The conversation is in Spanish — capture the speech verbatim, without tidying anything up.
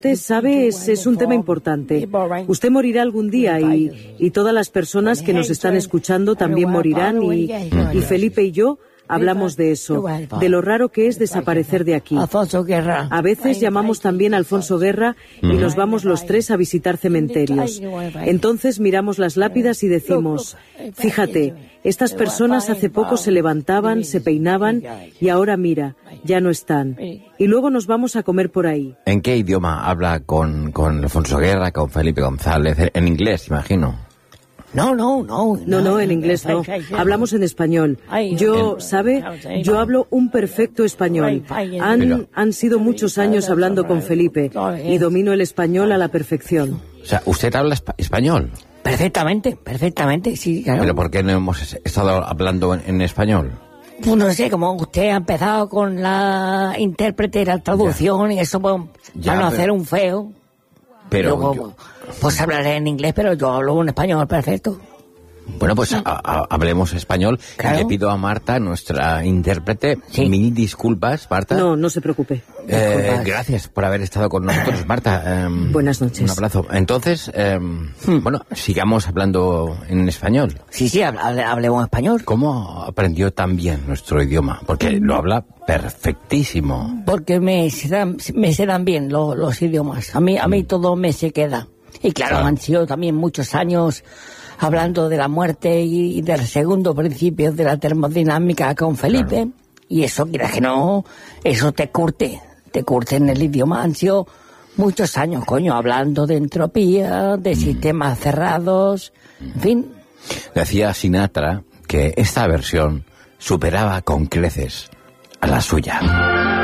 Sabe, es, es un tema importante. Usted morirá algún día y, y todas las personas que nos están escuchando también morirán y, y Felipe y yo hablamos de eso, de lo raro que es desaparecer de aquí. A veces llamamos también a Alfonso Guerra y nos vamos los tres a visitar cementerios. Entonces miramos las lápidas y decimos, fíjate, estas personas hace poco se levantaban, se peinaban y ahora mira, ya no están. Y luego nos vamos a comer por ahí. ¿En qué idioma habla con, con Alfonso Guerra, con Felipe González? En inglés, imagino. No, no, no. No, no, en inglés no. Hablamos en español. Yo, ¿sabe? Yo hablo un perfecto español. Han, han sido muchos años hablando con Felipe y domino el español a la perfección. O sea, ¿usted habla espa- español? Perfectamente, perfectamente, sí, claro. ¿Pero por qué no hemos estado hablando en, en español? Pues no sé, como usted ha empezado con la intérprete y la traducción ya. Y eso, pues, Ya, para no pero... hacer un feo. Pero Luego, yo... pues hablaré en inglés, pero yo hablo un español perfecto. Bueno, pues a, a, hablemos español. Claro. Y le pido a Marta, nuestra intérprete, sí. mil disculpas, Marta. No, no se preocupe. Eh, gracias por haber estado con nosotros, Marta. Eh, Buenas noches. Un abrazo. Entonces, eh, hmm. bueno, sigamos hablando en español. Sí, sí, hable, hablemos español. ¿Cómo aprendió tan bien nuestro idioma? Porque lo habla perfectísimo. Porque me se dan, me se dan bien los, los idiomas. A mí, a mí todo me se queda. Y claro, claro, han sido también muchos años hablando de la muerte y, y del segundo principio de la termodinámica con Felipe. Claro. Y eso, quieras que no, eso te curte. Te curte en el idioma. Han sido muchos años, coño, hablando de entropía, de mm. sistemas cerrados, en fin. Decía Sinatra que esta versión superaba con creces a la suya.